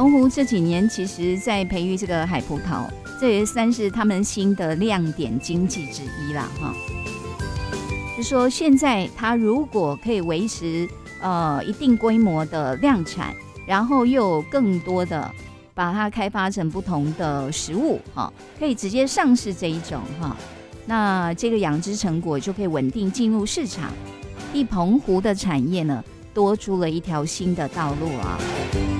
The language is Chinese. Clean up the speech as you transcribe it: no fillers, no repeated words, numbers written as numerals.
澎湖这几年其实在培育这个海葡萄，这也算是他们新的亮点经济之一啦哈。就说现在它如果可以维持一定规模的量产，然后又有更多的把它开发成不同的食物哈，可以直接上市这一种哈，那这个养殖成果就可以稳定进入市场，替澎湖的产业呢多出了一条新的道路啊。